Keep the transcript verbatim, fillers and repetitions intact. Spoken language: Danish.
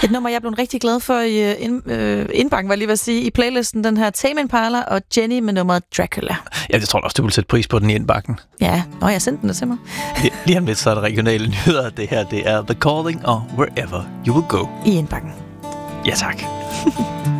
Et nummer, jeg er blevet rigtig glad for i ind, øh, indbakken, var lige ved at sige, i playlisten, den her Tame Impala og Jenny med nummeret Dracula. Ja, jeg tror også, du vil sætte pris på den i indbakken. Ja, nå, jeg sendte den der til mig. Lige, lige om lidt, så er der regionale nyheder. Det her, det er The Calling og Wherever You Will Go. I indbakken. Ja, tak.